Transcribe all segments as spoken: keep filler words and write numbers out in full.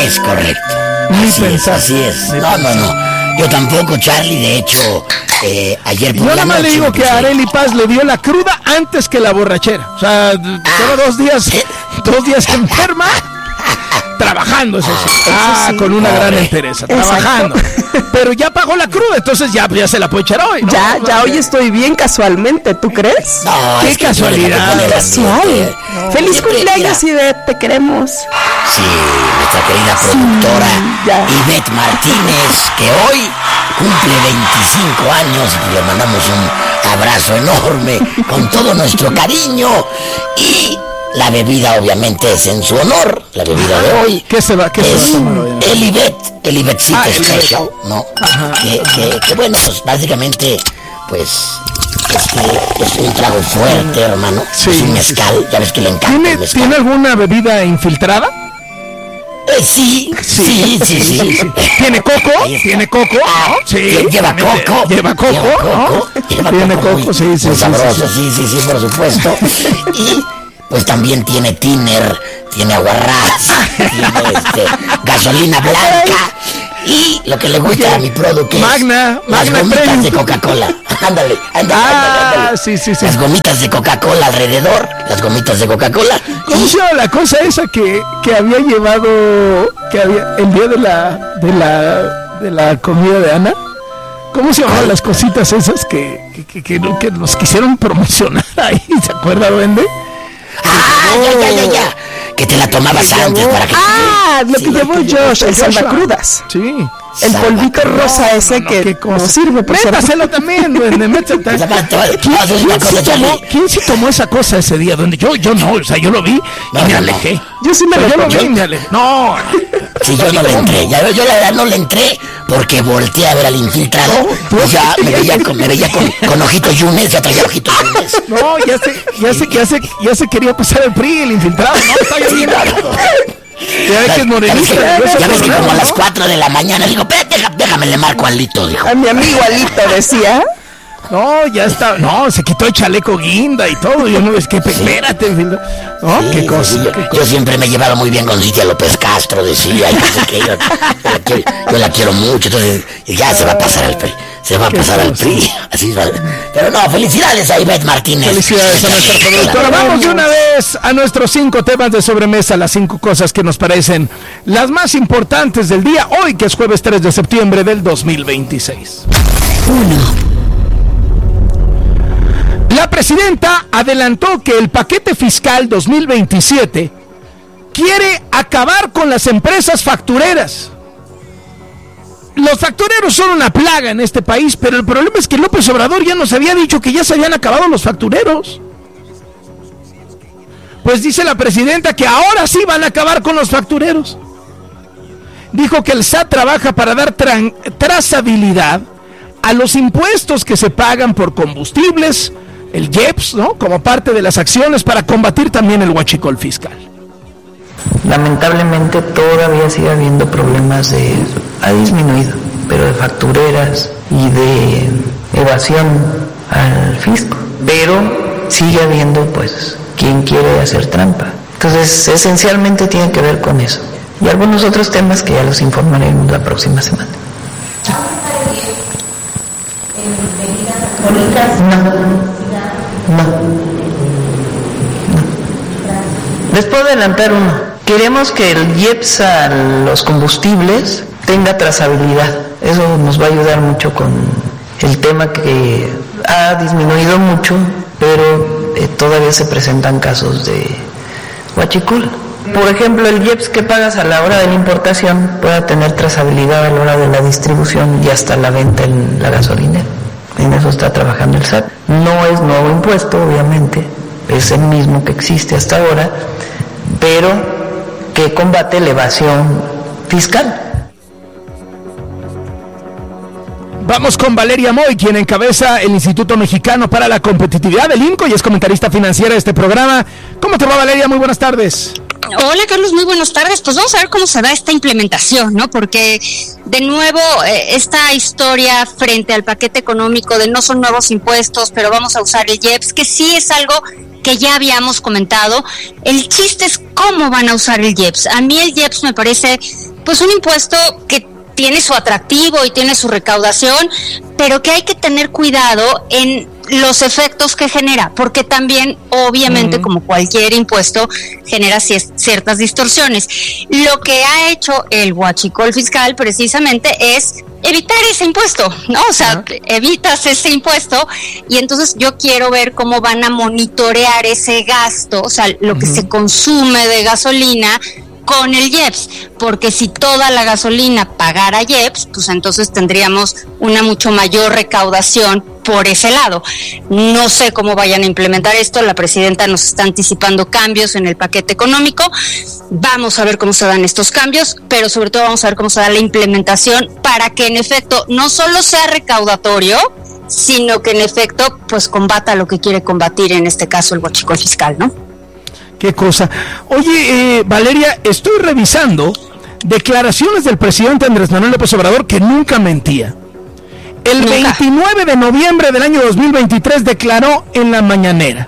Es correcto. Ni así pensar. Es, así es. Ni no, pensar. no, no. Yo tampoco, Charlie. De hecho, eh, ayer por Yo la nada más le noche, digo que pues, a Arely Paz le dio la cruda antes que la borrachera. O sea, lleva dos días, dos días enferma, trabajando, eso sí. Ah, sí. con una Pobre. gran entereza, Exacto. trabajando. Pero ya pagó la cruda, entonces ya, ya se la puede echar hoy, ¿no? Ya, ya hoy estoy bien casualmente, ¿tú crees? No, Qué es que tú eres la que casualidad. pone el Casual. ambiente. Feliz Siempre, cumpleaños, mira, Ivette, te queremos. Sí, nuestra querida productora ya. Ivette Martínez, que hoy cumple veinticinco años, y le mandamos un abrazo enorme con todo nuestro cariño. Y la bebida obviamente es en su honor, la bebida de hoy. ¿Qué se va, qué se va a Es tomar hoy? el Ivette, el Ivetcito Ah, el Special, ¿no? Que, que, que bueno, pues básicamente, pues, es que es un trago fuerte, hermano. Sí, es un sí, mezcal, ya ves que le encanta ¿Tiene, el mezcal. ¿Tiene alguna bebida infiltrada? Eh, sí, sí, sí, sí, sí. ¿Tiene coco? Ahí está. ¿Tiene coco? Ah, Sí. lle- lleva obviamente. coco. Lleva coco. Lleva coco. ¿no? Lleva Tiene coco, coco, muy, sí, sí, muy sí, sabroso, sí, sí, sí, sí, por supuesto. Y pues también tiene tiner, tiene aguarrás, tiene este, gasolina blanca. Y lo que le gusta a mi producto es Magna, las Magna gomitas Premium. de Coca-Cola. Ándale, ándale, Ah, ándale, ándale. sí, sí, sí. Las gomitas de Coca-Cola alrededor, las gomitas de Coca-Cola. ¿Cómo Y se llama la cosa esa que, que había llevado que había el día de la de la de la comida de Ana? ¿Cómo se llamaban las cositas esas que que, que, que, no- que nos quisieron promocionar ahí? ¿Se acuerda, Duende? ah, ya, ya, ya, ya. Que te la tomabas Que antes llevó- para que Ah, lo Sí, que llevó Josh, el Joshua. salvacrudas. Sí. El polvito Salvacrudas. rosa ese No, que qué cosa. nos sirve por ser. Métaselo también, Duende, métaselo. Te va- te va- te ¿Quién, va a hacer una quién cosa, sí tomó, Charlie. ¿Quién sí tomó esa cosa ese día? Duende? Yo, yo no, o sea, yo lo vi y No, me no, no. alejé. Yo sí me Pero lo yo lo vi comí. y me alejé. No. Sí, yo no le entré. Ya, yo la verdad no le entré porque volteé a ver al infiltrado. Y ya me veía con, me veía con, con ojitos yunes, ya traía ojitos yunes. No, ya se, ya se, ya se, ya se quería pasar el P R I, el infiltrado, ¿no? Está yo bien alto. Ya ves que es Ya ves morenista. que, de hueso ya ves que colorado, como a las ¿no? cuatro de la mañana digo, espérate, deja- déjame le marco al Lito, dijo. A mi amigo Alito decía. No, ya está, no, se quitó el chaleco guinda y todo, yo no, es que, espérate, infiltrado. No, Sí, qué sí, cosa, sí, yo, qué yo cosa. siempre me he llevado muy bien con Cintia López Castro, decía, y no sé qué, yo, yo la quiero, yo la quiero mucho, entonces ya se va a pasar al P R I, se va a Qué pasar al cosa. P R I, así va. Pero no, felicidades a Ivette Martínez. Felicidades a nuestra productora. Vamos de una vez a nuestros cinco temas de sobremesa, las cinco cosas que nos parecen las más importantes del día, hoy que es jueves tres de septiembre del dos mil veintiséis. La presidenta adelantó que el paquete fiscal dos mil veintisiete quiere acabar con las empresas factureras. Los factureros son una plaga en este país, pero el problema es que López Obrador ya nos había dicho que ya se habían acabado los factureros. Pues dice la presidenta que ahora sí van a acabar con los factureros. Dijo que el S A T trabaja para dar tran- trazabilidad a los impuestos que se pagan por combustibles, el I E P S, ¿no? Como parte de las acciones para combatir también el huachicol fiscal. Lamentablemente todavía sigue habiendo problemas de, ha disminuido, pero de factureras y de evasión al fisco, pero sigue habiendo pues quien quiere hacer trampa. Entonces esencialmente tiene que ver con eso y algunos otros temas que ya los informaremos la próxima semana. No, no, no. Les puedo adelantar uno. Queremos que el I E P S a los combustibles tenga trazabilidad. Eso nos va a ayudar mucho con el tema que ha disminuido mucho, pero eh, todavía se presentan casos de huachicol. Por ejemplo, el I E P S que pagas a la hora de la importación pueda tener trazabilidad a la hora de la distribución y hasta la venta en la gasolinera. En eso está trabajando el S A T. No es nuevo impuesto, obviamente, es el mismo que existe hasta ahora, pero que combate la evasión fiscal. Vamos con Valeria Moy, quien encabeza el Instituto Mexicano para la Competitividad del INCO y es comentarista financiera de este programa. ¿Cómo te va, Valeria? Muy buenas tardes. Hola, Carlos, muy buenas tardes. Pues vamos a ver cómo se da esta implementación, ¿no? Porque, de nuevo, eh, esta historia frente al paquete económico de no son nuevos impuestos, pero vamos a usar el I E P S, que sí es algo que ya habíamos comentado. El chiste es cómo van a usar el I E P S. A mí el I E P S me parece pues un impuesto que tiene su atractivo y tiene su recaudación, pero que hay que tener cuidado en los efectos que genera, porque también, obviamente, uh-huh. como cualquier impuesto, genera c- ciertas distorsiones. Lo que ha hecho el huachicol fiscal precisamente es evitar ese impuesto, ¿no? O sea, uh-huh. evitas ese impuesto y entonces yo quiero ver cómo van a monitorear ese gasto, o sea, lo uh-huh. que se consume de gasolina con el I E P S, porque si toda la gasolina pagara I E P S, pues entonces tendríamos una mucho mayor recaudación por ese lado. No sé cómo vayan a implementar esto, la presidenta nos está anticipando cambios en el paquete económico, vamos a ver cómo se dan estos cambios, pero sobre todo vamos a ver cómo se da la implementación para que en efecto no solo sea recaudatorio, sino que en efecto pues combata lo que quiere combatir, en este caso el huachicol fiscal, ¿no? Qué cosa. Oye, eh, Valeria, estoy revisando declaraciones del presidente Andrés Manuel López Obrador que nunca mentía. El nunca. veintinueve de noviembre del año dos mil veintitrés declaró en la mañanera: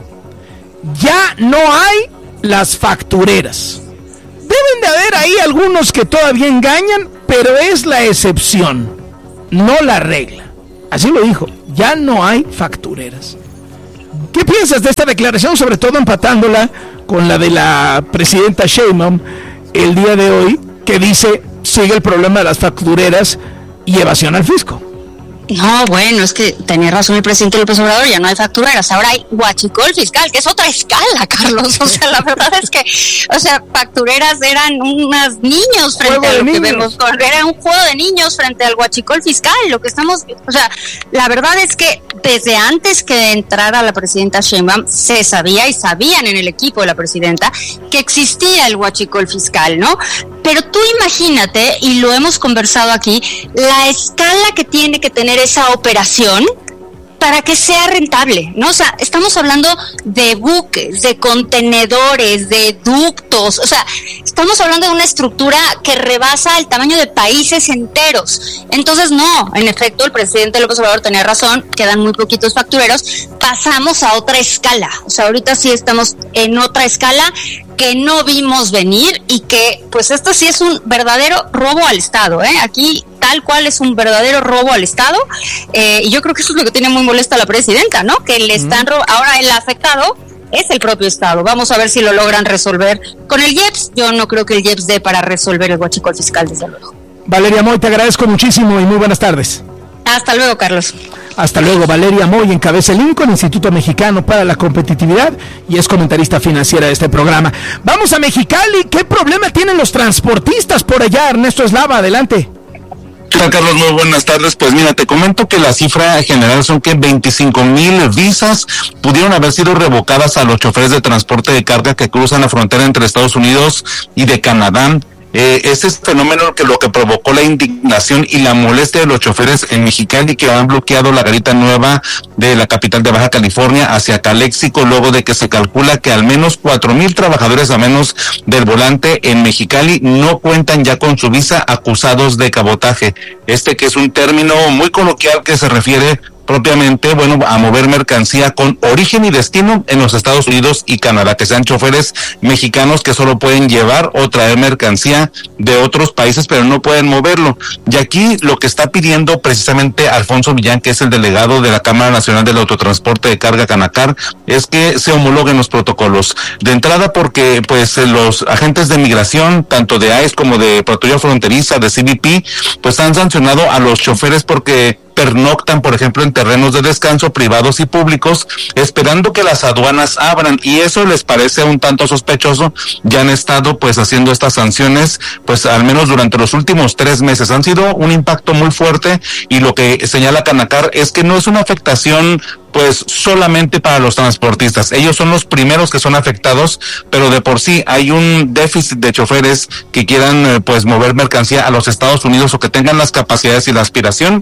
ya no hay las factureras. Deben de haber ahí algunos que todavía engañan, pero es la excepción, no la regla. Así lo dijo, ya no hay factureras. ¿Qué piensas de esta declaración, sobre todo empatándola con la de la presidenta Sheinbaum el día de hoy, que dice sigue el problema de las factureras y evasión al fisco? No, bueno, es que tenía razón el presidente López Obrador, ya no hay factureras, ahora hay huachicol fiscal, que es otra escala, Carlos. O sea, la verdad es que, o sea, factureras eran unos niños frente juego a lo que niños. vemos, era un juego de niños frente al huachicol fiscal, lo que estamos, o sea, la verdad es que desde antes que entrara la presidenta Sheinbaum, se sabía y sabían en el equipo de la presidenta que existía el huachicol fiscal, ¿no? Pero tú imagínate, y lo hemos conversado aquí, la escala que tiene que tener esa operación para que sea rentable, ¿no? O sea, estamos hablando de buques, de contenedores, de ductos, o sea, estamos hablando de una estructura que rebasa el tamaño de países enteros. Entonces, no, en efecto, el presidente López Obrador tenía razón, quedan muy poquitos factureros, pasamos a otra escala, o sea, ahorita sí estamos en otra escala que no vimos venir y que, pues esto sí es un verdadero robo al Estado, ¿eh? Aquí tal cual es un verdadero robo al Estado, eh, y yo creo que eso es lo que tiene muy molesta a la presidenta, ¿no? Que le están ro- ahora el afectado es el propio Estado. Vamos a ver si lo logran resolver con el I E P S. Yo no creo que el I E P S dé para resolver el huachicol fiscal, desde luego. Valeria Moy, te agradezco muchísimo y muy buenas tardes. Hasta luego, Carlos. Hasta luego. Valeria Moy encabeza el I N C O, el Instituto Mexicano para la Competitividad, y es comentarista financiera de este programa. Vamos a Mexicali. ¿Qué problema tienen los transportistas por allá? Ernesto Eslava, adelante. ¿Qué tal, Carlos? Muy buenas tardes. Pues mira, te comento que la cifra general son que veinticinco mil visas pudieron haber sido revocadas a los choferes de transporte de carga que cruzan la frontera entre Estados Unidos y de Canadá. Eh, ese es fenómeno que lo que provocó la indignación y la molestia de los choferes en Mexicali, que han bloqueado la garita nueva de la capital de Baja California hacia Caléxico, luego de que se calcula que al menos cuatro mil trabajadores a menos del volante en Mexicali no cuentan ya con su visa, acusados de cabotaje. Este que es un término muy coloquial que se refiere propiamente, bueno, a mover mercancía con origen y destino en los Estados Unidos y Canadá, que sean choferes mexicanos que solo pueden llevar o traer mercancía de otros países, pero no pueden moverlo. Y aquí lo que está pidiendo precisamente Alfonso Millán, que es el delegado de la Cámara Nacional del Autotransporte de Carga, Canacar, es que se homologuen los protocolos. De entrada porque, pues, los agentes de migración, tanto de I C E como de Patrulla Fronteriza, de C B P, pues han sancionado a los choferes porque pernoctan, por ejemplo, en terrenos de descanso privados y públicos, esperando que las aduanas abran, y eso les parece un tanto sospechoso. Ya han estado pues haciendo estas sanciones, pues al menos durante los últimos tres meses. Han sido un impacto muy fuerte, y lo que señala Canacar es que no es una afectación pues solamente para los transportistas. Ellos son los primeros que son afectados, pero de por sí hay un déficit de choferes que quieran eh, pues mover mercancía a los Estados Unidos, o que tengan las capacidades y la aspiración.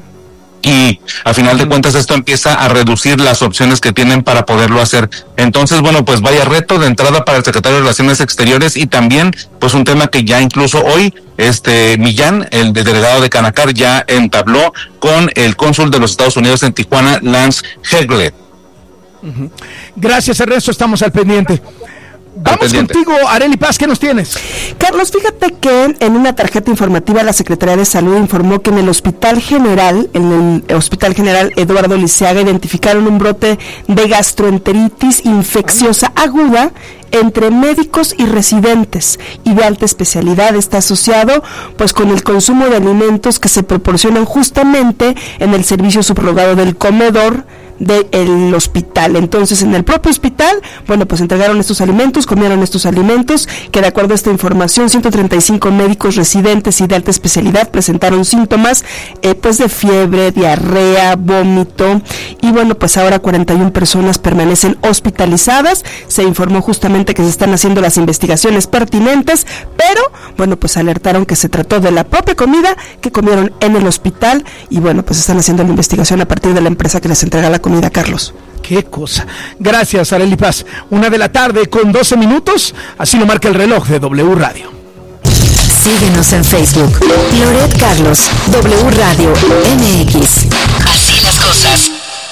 Y a final de cuentas esto empieza a reducir las opciones que tienen para poderlo hacer. Entonces, bueno, pues vaya reto de entrada para el secretario de Relaciones Exteriores, y también pues un tema que ya incluso hoy este Millán, el delegado de Canacar, ya entabló con el cónsul de los Estados Unidos en Tijuana, Lance Heglet. Uh-huh. Gracias, Ernesto, estamos al pendiente. Vamos pendiente. contigo, Arely Paz, ¿qué nos tienes? Carlos, fíjate que en una tarjeta informativa la Secretaría de Salud informó que en el Hospital General, en el Hospital General Eduardo Liceaga, identificaron un brote de gastroenteritis infecciosa aguda entre médicos y residentes, y de alta especialidad. Está asociado pues con el consumo de alimentos que se proporcionan justamente en el servicio subrogado del comedor del hospital. Entonces, en el propio hospital, bueno, pues entregaron estos alimentos, comieron estos alimentos, que de acuerdo a esta información, ciento treinta y cinco médicos residentes y de alta especialidad presentaron síntomas eh, pues de fiebre, diarrea, vómito, y bueno, pues ahora cuarenta y una personas permanecen hospitalizadas. Se informó justamente que se están haciendo las investigaciones pertinentes, pero bueno, pues alertaron que se trató de la propia comida que comieron en el hospital, y bueno, pues están haciendo la investigación a partir de la empresa que les entrega la comida, Carlos. Qué cosa. Gracias, Arely Paz. Una de la tarde con doce minutos, así lo marca el reloj de W Radio. Síguenos en Facebook, Loret Carlos, W Radio M X. Así las cosas.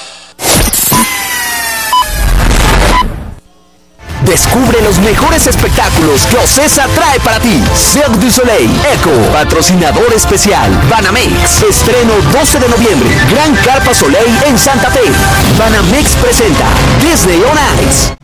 Descubre los mejores espectáculos que Ocesa trae para ti. Cirque du Soleil, Eco, patrocinador especial, Banamex. Estreno doce de noviembre, Gran Carpa Soleil en Santa Fe. Banamex presenta Disney on Ice.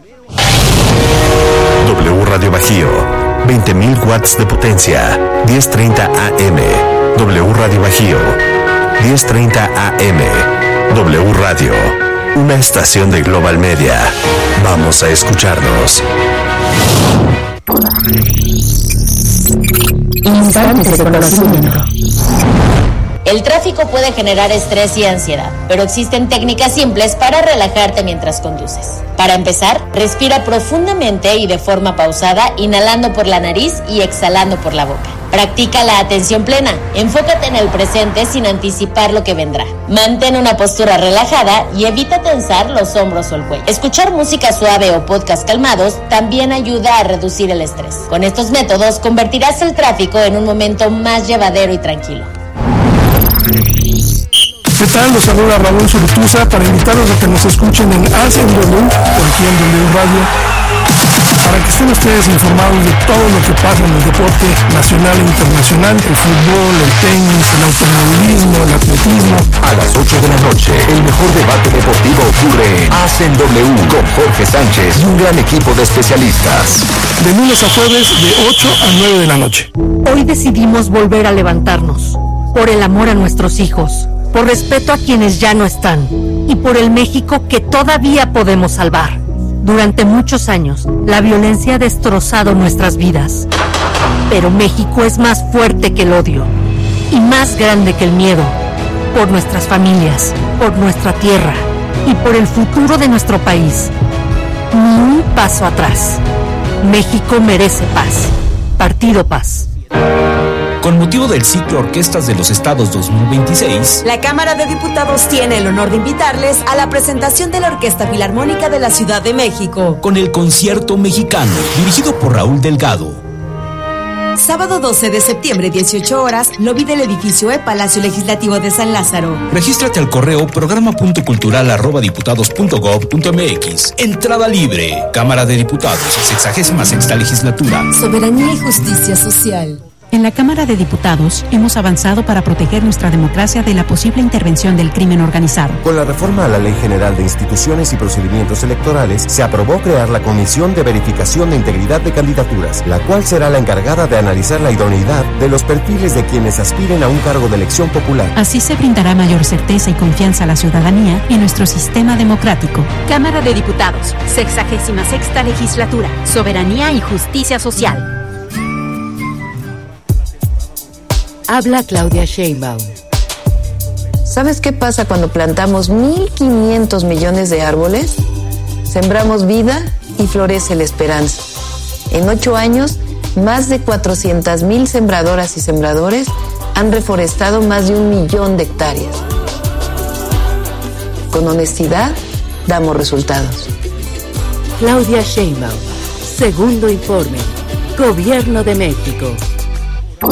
W Radio Bajío, veinte mil watts de potencia, diez treinta A M. W Radio Bajío, diez treinta A M. W Radio, una estación de Global Media. Vamos a escucharnos. Instantes de conocimiento. El tráfico puede generar estrés y ansiedad, pero existen técnicas simples para relajarte mientras conduces. Para empezar, respira profundamente y de forma pausada, inhalando por la nariz y exhalando por la boca. Practica la atención plena. Enfócate en el presente sin anticipar lo que vendrá. Mantén una postura relajada y evita tensar los hombros o el cuello. Escuchar música suave o podcast calmados también ayuda a reducir el estrés. Con estos métodos convertirás el tráfico en un momento más llevadero y tranquilo. ¿Qué tal? Los saluda Raúl Zurutuza para invitarlos a que nos escuchen en Hacen W, por aquí en W Radio, para que estén ustedes informados de todo lo que pasa en el deporte nacional e internacional, el fútbol, el tenis, el automovilismo, el atletismo. A las ocho de la noche, el mejor debate deportivo ocurre en Hacen W con Jorge Sánchez y un gran equipo de especialistas. De lunes a jueves, de ocho a nueve de la noche. Hoy decidimos volver a levantarnos, por el amor a nuestros hijos, por respeto a quienes ya no están y por el México que todavía podemos salvar. Durante muchos años, la violencia ha destrozado nuestras vidas. Pero México es más fuerte que el odio y más grande que el miedo. Por nuestras familias, por nuestra tierra y por el futuro de nuestro país. Ni un paso atrás. México merece paz. Partido Paz. Con motivo del ciclo Orquestas de los Estados dos mil veintiséis, la Cámara de Diputados tiene el honor de invitarles a la presentación de la Orquesta Filarmónica de la Ciudad de México, con el Concierto Mexicano, dirigido por Raúl Delgado. Sábado doce de septiembre, dieciocho horas, lobby del edificio E, Palacio Legislativo de San Lázaro. Regístrate al correo programa.cultural arroba diputados punto gob punto mx. Entrada libre. Cámara de Diputados, sexagésima sexta legislatura. Soberanía y justicia social. En la Cámara de Diputados hemos avanzado para proteger nuestra democracia de la posible intervención del crimen organizado. Con la reforma a la Ley General de Instituciones y Procedimientos Electorales, se aprobó crear la Comisión de Verificación de Integridad de Candidaturas, la cual será la encargada de analizar la idoneidad de los perfiles de quienes aspiren a un cargo de elección popular. Así se brindará mayor certeza y confianza a la ciudadanía en nuestro sistema democrático. Cámara de Diputados, sexagésima sexta legislatura, soberanía y justicia social. Habla Claudia Sheinbaum. ¿Sabes qué pasa cuando plantamos mil quinientos millones de árboles? Sembramos vida y florece la esperanza. En ocho años, más de cuatrocientas mil sembradoras y sembradores han reforestado más de un millón de hectáreas. Con honestidad, damos resultados. Claudia Sheinbaum, segundo informe, Gobierno de México.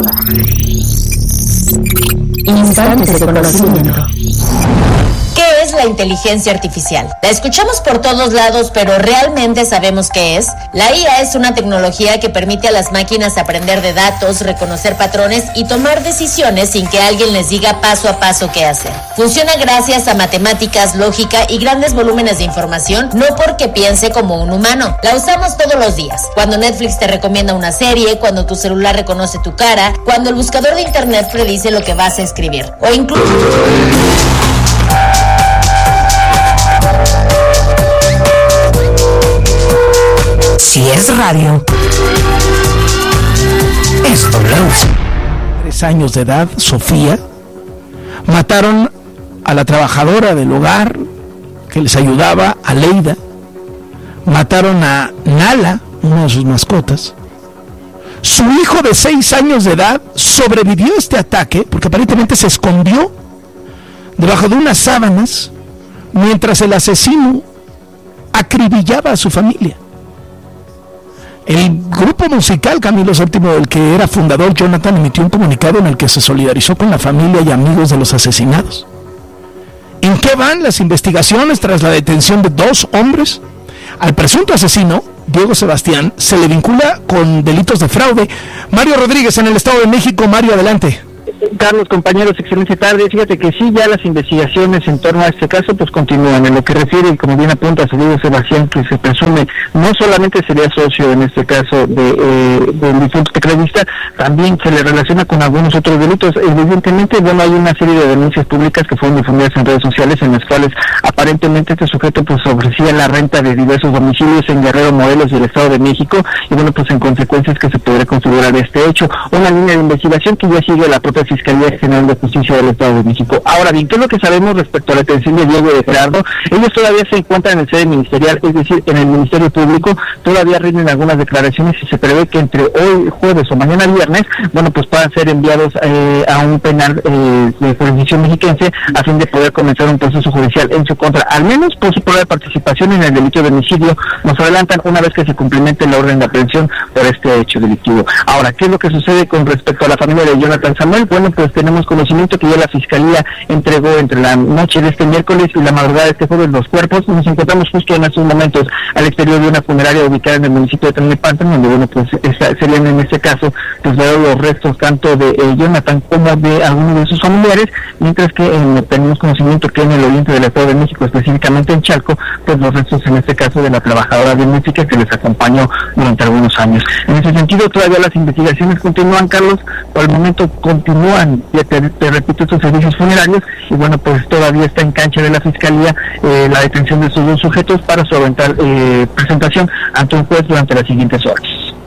Instantes de conocimiento. ¿Qué es es la inteligencia artificial? La escuchamos por todos lados, pero ¿realmente sabemos qué es? La I A es una tecnología que permite a las máquinas aprender de datos, reconocer patrones y tomar decisiones sin que alguien les diga paso a paso qué hacer. Funciona gracias a matemáticas, lógica y grandes volúmenes de información, no porque piense como un humano. La usamos todos los días. Cuando Netflix te recomienda una serie, cuando tu celular reconoce tu cara, cuando el buscador de internet predice lo que vas a escribir. O incluso... Si es radio, es W. Tres años de edad, Sofía, mataron a la trabajadora del hogar que les ayudaba, a Leida. Mataron a Nala, una de sus mascotas. Su hijo de seis años de edad sobrevivió a este ataque porque aparentemente se escondió debajo de unas sábanas mientras el asesino acribillaba a su familia. El grupo musical Camilo séptimo, del que era fundador Jonathan, emitió un comunicado en el que se solidarizó con la familia y amigos de los asesinados. ¿En qué van las investigaciones tras la detención de dos hombres? Al presunto asesino, Diego Sebastián, se le vincula con delitos de fraude. Mario Rodríguez, en el Estado de México. Mario, adelante. Carlos, compañeros, excelente tarde. Fíjate que sí, ya las investigaciones en torno a este caso pues continúan. En lo que refiere, como bien apunta a Diego Sebastián, que se presume no solamente sería socio en este caso de eh, del difunto tecladista, también se le relaciona con algunos otros delitos. Evidentemente, bueno, hay una serie de denuncias públicas que fueron difundidas en redes sociales en las cuales aparentemente este sujeto pues ofrecía la renta de diversos domicilios en Guerrero, Morelos y el Estado de México, y bueno, pues en consecuencias que se podría considerar este hecho. Una línea de investigación que ya sigue la propia Fiscalía General de Justicia del Estado de México. Ahora bien, ¿qué es lo que sabemos respecto a la detención de Diego y de Gerardo? Ellos todavía se encuentran en el sede ministerial, es decir, en el Ministerio Público, todavía rinden algunas declaraciones y se prevé que entre hoy, jueves o mañana viernes, bueno, pues puedan ser enviados eh, a un penal eh, de jurisdicción mexiquense a fin de poder comenzar un proceso judicial en su contra, al menos por su prueba de participación en el delito de homicidio. Nos adelantan una vez que se cumplimente la orden de aprehensión por este hecho delictivo. Ahora, ¿qué es lo que sucede con respecto a la familia de Jonathan Samuel? Bueno, pues tenemos conocimiento que ya la Fiscalía entregó entre la noche de este miércoles y la madrugada de este jueves los cuerpos. Nos encontramos justo en estos momentos al exterior de una funeraria ubicada en el municipio de Tlalnepantla, donde, bueno, pues esta, serían en este caso pues los restos tanto de eh, Jonathan como de algunos de sus familiares, mientras que eh, tenemos conocimiento que en el oriente del Estado de México, específicamente en Chalco, pues los restos en este caso de la trabajadora de música que les acompañó durante algunos años. En ese sentido, todavía las investigaciones continúan, Carlos. Por el momento continúan, ya te, te repito, estos servicios funerarios, y bueno, pues todavía está en cancha de la Fiscalía eh, la detención de estos dos sujetos para su eventual eh, presentación ante un juez durante las siguientes horas.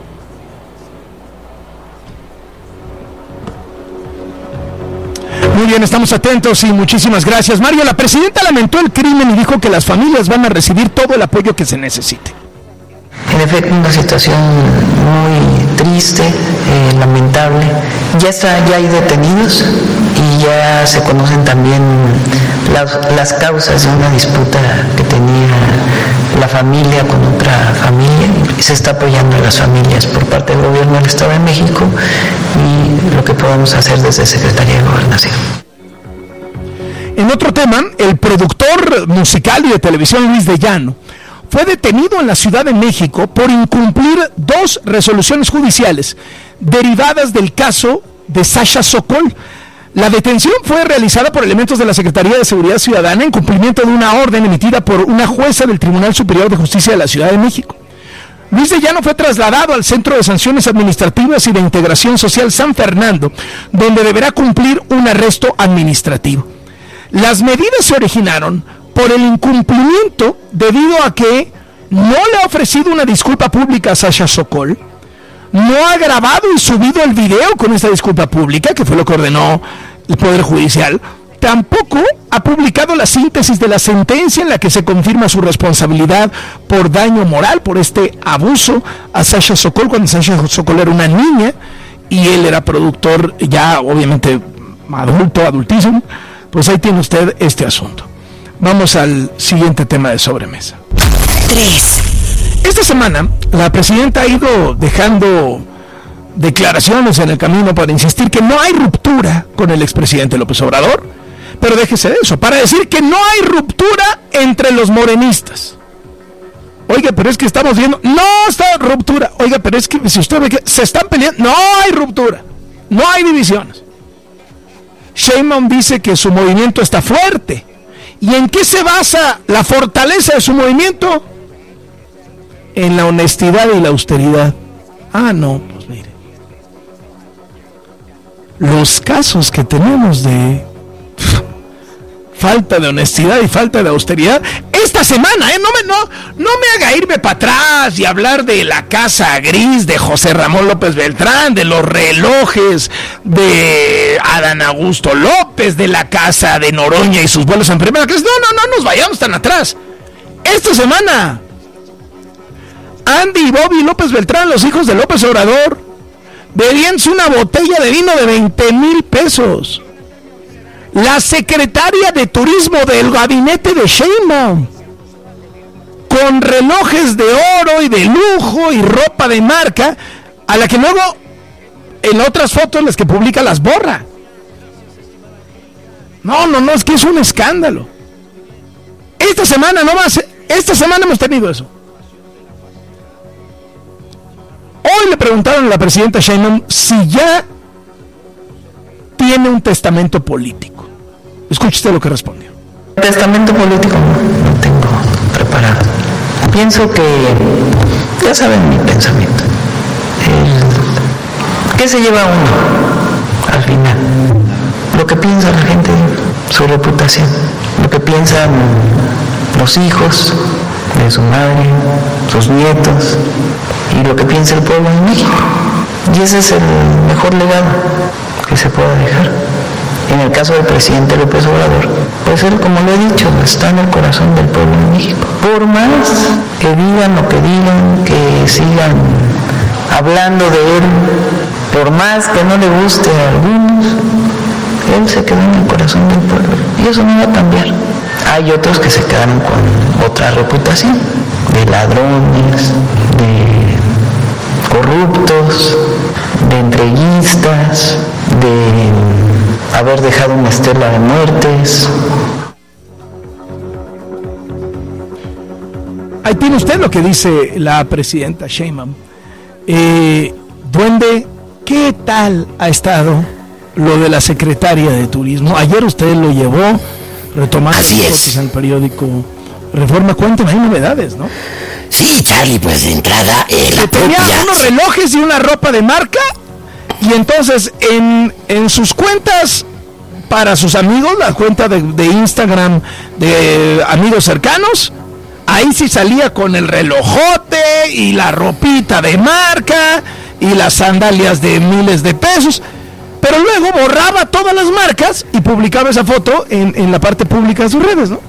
Muy bien, estamos atentos y muchísimas gracias. Mario, la presidenta lamentó el crimen y dijo que las familias van a recibir todo el apoyo que se necesite. En efecto, una situación muy triste, eh, lamentable. Ya está, ya hay detenidos y ya se conocen también las, las causas de una disputa que tenía la familia con otra familia. Se está apoyando a las familias por parte del gobierno del Estado de México y lo que podemos hacer desde Secretaría de Gobernación. En otro tema, el productor musical y de televisión Luis de Llano fue detenido en la Ciudad de México por incumplir dos resoluciones judiciales derivadas del caso de Sasha Sokol. La detención fue realizada por elementos de la Secretaría de Seguridad Ciudadana en cumplimiento de una orden emitida por una jueza del Tribunal Superior de Justicia de la Ciudad de México. Luis de Llano fue trasladado al Centro de Sanciones Administrativas y de Integración Social San Fernando, donde deberá cumplir un arresto administrativo. Las medidas se originaron por el incumplimiento debido a que no le ha ofrecido una disculpa pública a Sasha Sokol, no ha grabado y subido el video con esta disculpa pública, que fue lo que ordenó el Poder Judicial, tampoco ha publicado la síntesis de la sentencia en la que se confirma su responsabilidad por daño moral, por este abuso a Sasha Sokol, cuando Sasha Sokol era una niña y él era productor ya obviamente adulto, adultísimo. Pues ahí tiene usted este asunto. Vamos al siguiente tema de sobremesa. tres. Esta semana, la presidenta ha ido dejando declaraciones en el camino para insistir que no hay ruptura con el expresidente López Obrador, Pero déjese de eso, para decir que no hay ruptura entre los morenistas. Oiga, pero es que estamos viendo, no está ruptura. Oiga, pero es que si usted ve que se están peleando, no hay ruptura, no hay divisiones. Sheinbaum dice que su movimiento está fuerte. ¿Y en qué se basa la fortaleza de su movimiento? En la honestidad y la austeridad. Ah, no, pues mire. Los casos que tenemos de falta de honestidad y falta de austeridad esta semana, ¿eh? No me, no, no me haga irme para atrás y hablar de la casa gris de José Ramón López Beltrán, de los relojes de Adán Augusto López, de la casa de Noroña y sus vuelos en primera clase. No, no, no nos vayamos tan atrás. Esta semana, Andy y Bobby López Beltrán, los hijos de López Obrador, bebíanse una botella de vino de veinte mil pesos. La secretaria de Turismo del gabinete de Sheinbaum, con relojes de oro y de lujo y ropa de marca, a la que luego en otras fotos las que publica las borra. No, no, no, es que es un escándalo. Esta semana no más, esta semana hemos tenido eso. Hoy le preguntaron a la presidenta Sheinbaum si ya tiene un testamento político. Escuche usted lo que respondió. Testamento político no, no tengo preparado. Pienso que, ya saben mi pensamiento. El, ¿Qué se lleva uno al final? Lo que piensa la gente, su reputación, lo que piensan los hijos de su madre, sus nietos, y lo que piensa el pueblo de México. Y ese es el mejor legado que se pueda dejar. En el caso del presidente López Obrador, pues él, como le he dicho, está en el corazón del pueblo de México. Por más que digan lo que digan, que sigan hablando de él, por más que no le guste a algunos, él se quedó en el corazón del pueblo. Y eso no va a cambiar. Hay otros que se quedaron con otra reputación, de ladrones, de corruptos, de entreguistas, de haber dejado una estela de muertes. Ahí tiene usted lo que dice la presidenta Sheinbaum. Eh, Duende, ¿qué tal ha estado lo de la secretaria de Turismo? Ayer usted lo llevó, retomando las fotos en el periódico Reforma. Cuéntame, hay novedades, ¿no? Sí, Charlie, pues de entrada eh, la tenía propia... unos relojes y una ropa de marca. Y entonces en, en sus cuentas para sus amigos, la cuenta de, de Instagram de amigos cercanos, ahí sí salía con el relojote y la ropita de marca y las sandalias de miles de pesos, pero luego borraba todas las marcas y publicaba esa foto en, en la parte pública de sus redes, ¿no?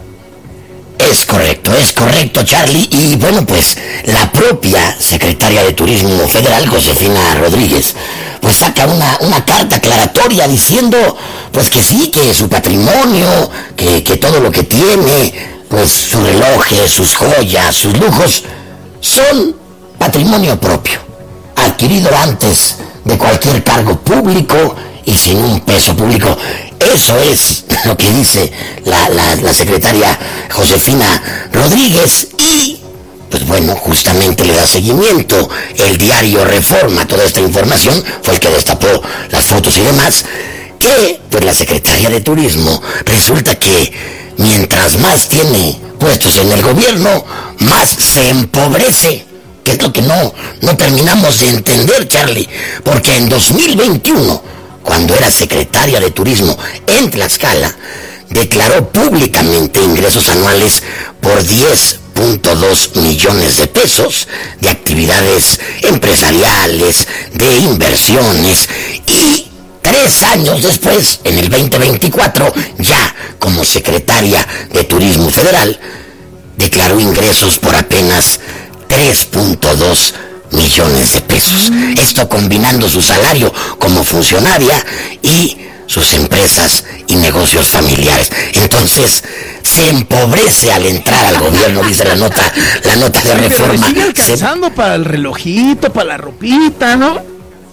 Es correcto, es correcto, Charlie. Y bueno, pues la propia secretaria de Turismo Federal, Josefina Rodríguez, pues saca una, una carta aclaratoria diciendo pues que sí, que su patrimonio, que, que todo lo que tiene, pues sus relojes, sus joyas, sus lujos, son patrimonio propio, adquirido antes de cualquier cargo público y sin un peso público. Eso es lo que dice la, la, la secretaria Josefina Rodríguez. Y pues bueno, justamente le da seguimiento el diario Reforma a toda esta información, fue el que destapó las fotos y demás, que pues la secretaria de Turismo resulta que mientras más tiene puestos en el gobierno, más se empobrece, que es lo que no, no terminamos de entender, Charlie, porque en dos mil veintiuno, cuando era secretaria de Turismo en Tlaxcala, declaró públicamente ingresos anuales por diez punto dos millones de pesos de actividades empresariales, de inversiones, y tres años después, en el veinte veinticuatro, ya como secretaria de Turismo Federal, declaró ingresos por apenas tres punto dos millones de pesos. Esto combinando su salario como funcionaria y sus empresas y negocios familiares. Entonces se empobrece al entrar al gobierno, dice la nota, la nota de Reforma. Pero sigue alcanzando se... para el relojito, para la ropita, ¿no?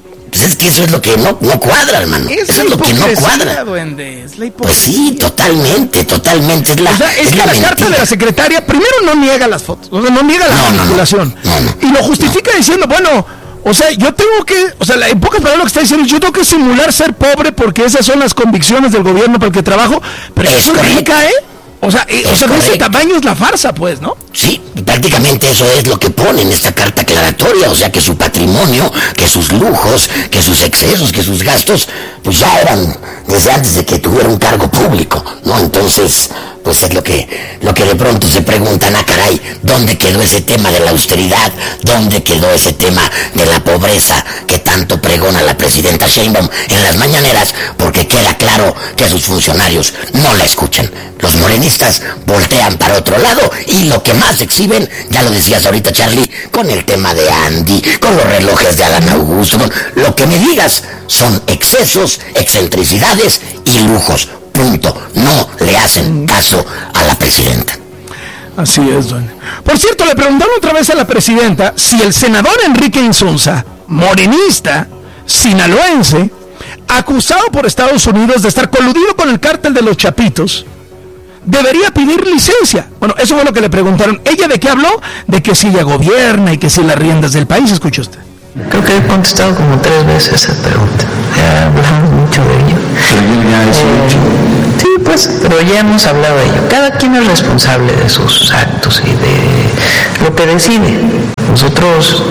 pues es que eso es lo que no, no cuadra, hermano. Es eso es lo que no cuadra. Duende, es la pues sí, totalmente, totalmente. Es la, o sea, es, es que la, la carta de la secretaria primero no niega las fotos, o sea, no niega la no, manipulación. No, no, no, y lo justifica no. diciendo, bueno, o sea, yo tengo que, o sea, en pocas palabras lo que está diciendo, yo tengo que simular ser pobre porque esas son las convicciones del gobierno para el que trabajo, pero es eso implica, ¿eh? O sea, eh, o sea de ese tamaño es la farsa, pues, ¿no? Sí, prácticamente eso es lo que pone en esta carta aclaratoria, o sea, que su patrimonio, que sus lujos, que sus excesos, que sus gastos, pues ya eran desde antes de que tuviera un cargo público, ¿no? Entonces, pues es lo que, lo que de pronto se preguntan, ah, caray, ¿dónde quedó ese tema de la austeridad? ¿Dónde quedó ese tema de la pobreza que tanto pregona la presidenta Sheinbaum en las mañaneras? Porque queda claro que sus funcionarios no la escuchan. Los morenistas voltean para otro lado y lo que más exhiben, ya lo decías ahorita, Charlie, con el tema de Andy, con los relojes de Adán Augusto, con lo que me digas, son excesos, excentricidades y lujos. Punto. No le hacen caso a la presidenta. Así es, don. Por cierto, le preguntaron otra vez a la presidenta si el senador Enrique Insunza, morenista, sinaloense, acusado por Estados Unidos de estar coludido con el cártel de los Chapitos, debería pedir licencia. Bueno, eso fue lo que le preguntaron. ¿Ella de qué habló? De que si ella gobierna y que si las riendas del país. Escuche usted. Creo que he contestado como tres veces esa pregunta. Ya hablamos mucho de ello. Pero ya es mucho. Sí, pues, pero ya hemos hablado de ello. Cada quien es responsable de sus actos y de lo que decide. Nosotros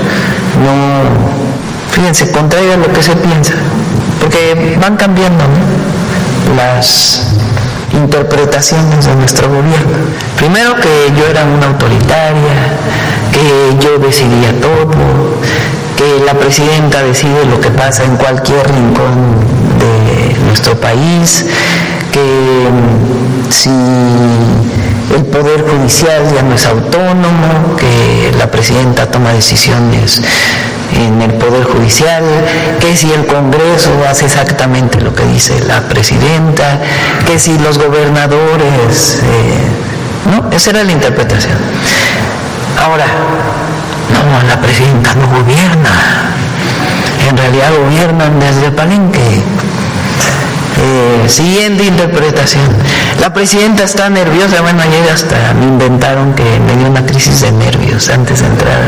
no, fíjense, contrario a lo que se piensa, porque van cambiando, ¿no?, las interpretaciones de nuestro gobierno. Primero que yo era una autoritaria, que yo decidía todo, que la presidenta decide lo que pasa en cualquier rincón de nuestro país, que si el Poder Judicial ya no es autónomo, que la presidenta toma decisiones en el Poder Judicial, que si el Congreso hace exactamente lo que dice la presidenta, que si los gobernadores, eh, ¿no? Esa era la interpretación. Ahora, no, la presidenta no gobierna, en realidad gobiernan desde Palenque. Eh, siguiente interpretación, la presidenta está nerviosa. Bueno, ayer hasta me inventaron que me dio una crisis de nervios antes de entrar.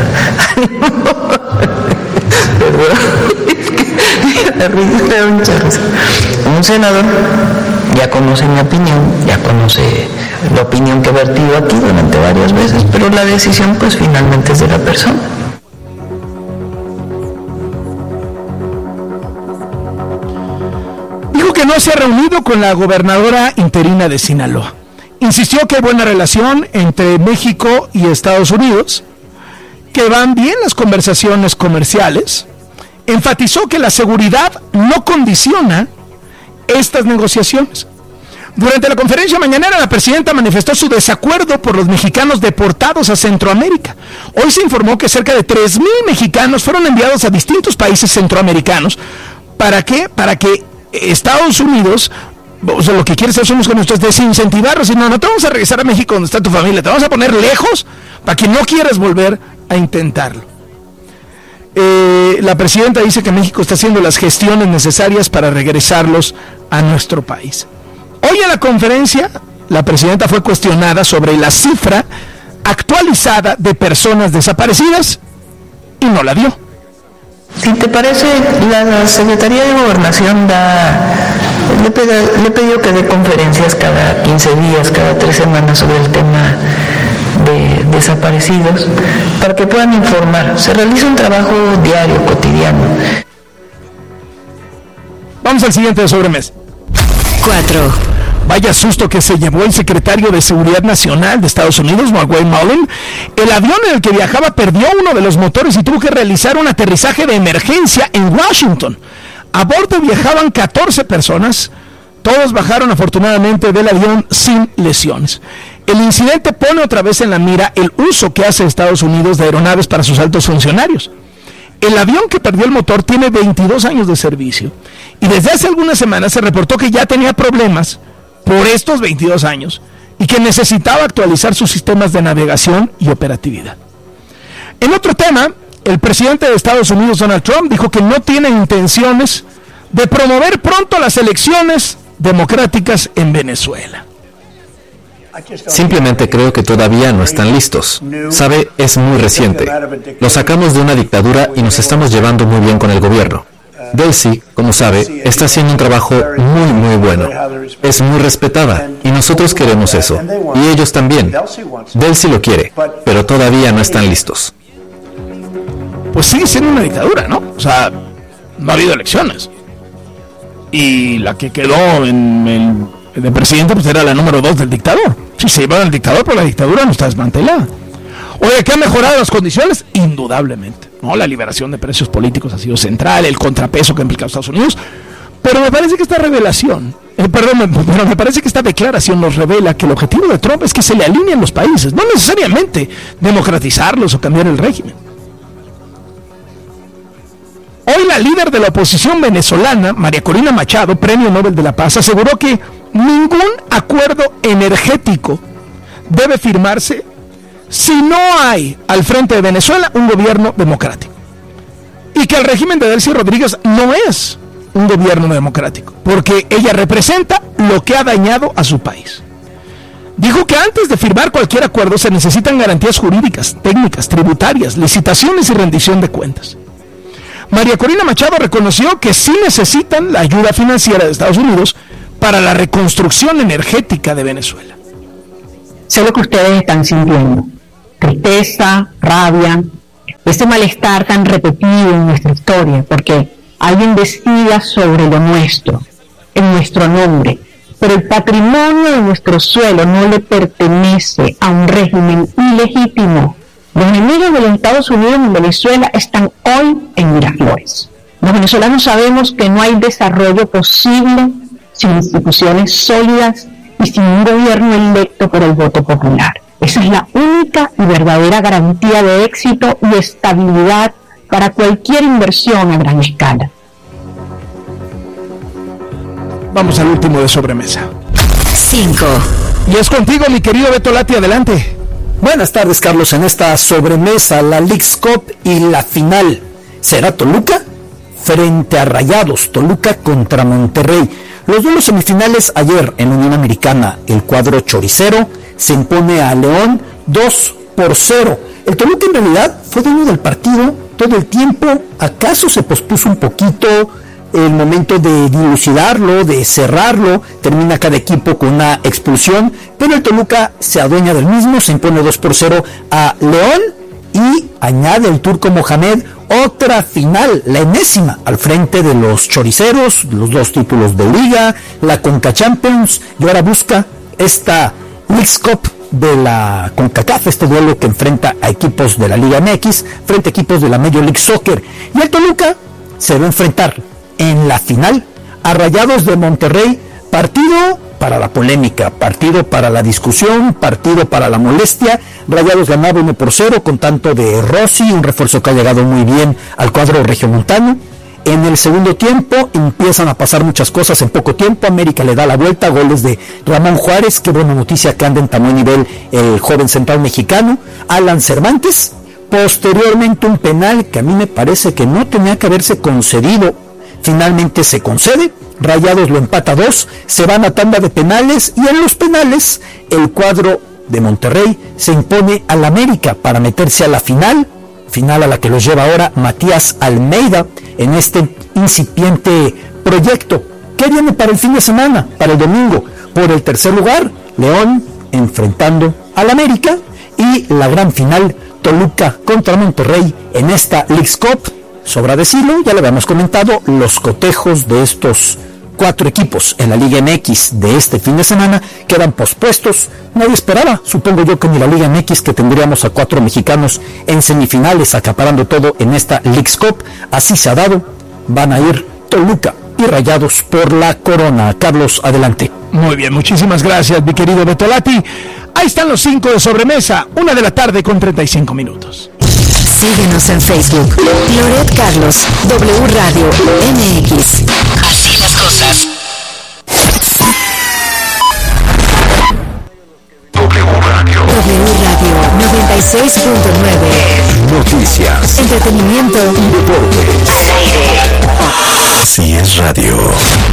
Perdón, un senador ya conoce mi opinión, ya conoce la opinión que he vertido aquí durante varias veces, pero la decisión pues finalmente es de la persona. Que no se ha reunido con la gobernadora interina de Sinaloa. Insistió que hay buena relación entre México y Estados Unidos, que van bien las conversaciones comerciales. Enfatizó que la seguridad no condiciona estas negociaciones. Durante la conferencia mañanera, la presidenta manifestó su desacuerdo por los mexicanos deportados a Centroamérica. Hoy se informó que cerca de tres mil mexicanos fueron enviados a distintos países centroamericanos. ¿Para qué? Para que Estados Unidos, o sea, lo que quiere Estados Unidos con esto es desincentivarlos, y no, no te vamos a regresar a México donde está tu familia, te vamos a poner lejos para que no quieras volver a intentarlo. Eh, la presidenta dice que México está haciendo las gestiones necesarias para regresarlos a nuestro país. Hoy en la conferencia, la presidenta fue cuestionada sobre la cifra actualizada de personas desaparecidas y no la dio. Si te parece, la Secretaría de Gobernación da, le, peda, le pidió que dé conferencias cada quince días, cada tres semanas sobre el tema de desaparecidos, para que puedan informar. Se realiza un trabajo diario, cotidiano. Vamos al siguiente de sobremesa. Cuatro. Vaya susto que se llevó el secretario de Seguridad Nacional de Estados Unidos, Wayne Mullen. El avión en el que viajaba perdió uno de los motores y tuvo que realizar un aterrizaje de emergencia en Washington. A bordo viajaban catorce personas. Todos bajaron afortunadamente del avión sin lesiones. El incidente pone otra vez en la mira el uso que hace Estados Unidos de aeronaves para sus altos funcionarios. El avión que perdió el motor tiene veintidós años de servicio y desde hace algunas semanas se reportó que ya tenía problemas por estos veintidós años y que necesitaba actualizar sus sistemas de navegación y operatividad. En otro tema, el presidente de Estados Unidos, Donald Trump, dijo que no tiene intenciones de promover pronto las elecciones democráticas en Venezuela. Simplemente creo que todavía no están listos. Sabe, es muy reciente. Lo sacamos de una dictadura y nos estamos llevando muy bien con el gobierno. Delcy, como sabe, está haciendo un trabajo muy, muy bueno. Es muy respetada y nosotros queremos eso. Y ellos también. Delcy lo quiere, pero todavía no están listos. Pues sigue siendo una dictadura, ¿no? O sea, no ha habido elecciones. Y la que quedó en el de presidente pues era la número dos del dictador. Si se llevaron al dictador, pues la dictadura no está desmantelada. Oye, ¿qué ha mejorado las condiciones? Indudablemente, ¿no? La liberación de presos políticos ha sido central, el contrapeso que ha implicado Estados Unidos. Pero me parece que esta revelación, eh, perdón, me, pero me parece que esta declaración nos revela que el objetivo de Trump es que se le alineen los países, no necesariamente democratizarlos o cambiar el régimen. Hoy la líder de la oposición venezolana, María Corina Machado, Premio Nobel de la Paz, aseguró que ningún acuerdo energético debe firmarse si no hay al frente de Venezuela un gobierno democrático. Y que el régimen de Delcy Rodríguez no es un gobierno democrático, porque ella representa lo que ha dañado a su país. Dijo que antes de firmar cualquier acuerdo se necesitan garantías jurídicas, técnicas, tributarias, licitaciones y rendición de cuentas. María Corina Machado reconoció que sí necesitan la ayuda financiera de Estados Unidos para la reconstrucción energética de Venezuela. Sé lo que ustedes están sintiendo: tristeza, rabia, ese malestar tan repetido en nuestra historia, porque alguien decida sobre lo nuestro, en nuestro nombre, pero el patrimonio de nuestro suelo no le pertenece a un régimen ilegítimo. Los enemigos de los Estados Unidos en Venezuela están hoy en Miraflores. Los venezolanos sabemos que no hay desarrollo posible sin instituciones sólidas y sin un gobierno electo por el voto popular. Esa es la única y verdadera garantía de éxito y estabilidad para cualquier inversión a gran escala. Vamos al último de sobremesa. cinco. Y es contigo, mi querido Beto Lati, adelante. Buenas tardes, Carlos. En esta sobremesa, la Leagues Cup y la final será Toluca frente a Rayados, Toluca contra Monterrey. Los duelos semifinales ayer en Unión Americana, el cuadro choricero se impone a León dos por cero. El Toluca en realidad fue dueño del partido todo el tiempo. ¿Acaso se pospuso un poquito el momento de dilucidarlo, de cerrarlo? Termina cada equipo con una expulsión, pero el Toluca se adueña del mismo, se impone dos por cero a León y añade el turco Mohamed otra final, la enésima, al frente de los choriceros, los dos títulos de Liga, la Conca Champions, y ahora busca esta Leagues Cup de la CONCACAF, este duelo que enfrenta a equipos de la Liga M X frente a equipos de la Major League Soccer. Y el Toluca se va a enfrentar en la final a Rayados de Monterrey, partido para la polémica, partido para la discusión, partido para la molestia. Rayados ganaba uno por cero con tanto de Rossi, un refuerzo que ha llegado muy bien al cuadro regiomontano. En el segundo tiempo empiezan a pasar muchas cosas en poco tiempo. América le da la vuelta, goles de Ramón Juárez, qué buena noticia que anda en tan buen nivel el joven central mexicano. Alan Cervantes, posteriormente un penal que a mí me parece que no tenía que haberse concedido, finalmente se concede. Rayados lo empata a dos, se van a tanda de penales y en los penales el cuadro de Monterrey se impone al América para meterse a la final, final a la que los lleva ahora Matías Almeida en este incipiente proyecto. ¿Qué viene para el fin de semana? Para el domingo, por el tercer lugar, León enfrentando al América y la gran final, Toluca contra Monterrey en esta Leagues Cup. Sobra decirlo, ya lo habíamos comentado, los cotejos de estos cuatro equipos en la Liga M X de este fin de semana quedan pospuestos. Nadie esperaba, supongo yo, que ni la Liga M X, que tendríamos a cuatro mexicanos en semifinales acaparando todo en esta Leagues Cup. Así se ha dado, van a ir Toluca y Rayados por la corona. Carlos, adelante. Muy bien, muchísimas gracias, mi querido Beto Lati. Ahí están los cinco de sobremesa, una de la tarde con treinta y cinco minutos. Síguenos en Facebook, Loret Carlos, W Radio M X. Así las cosas. W Radio. W Radio noventa y seis punto nueve. Noticias, Entretenimiento deportes. Si es radio.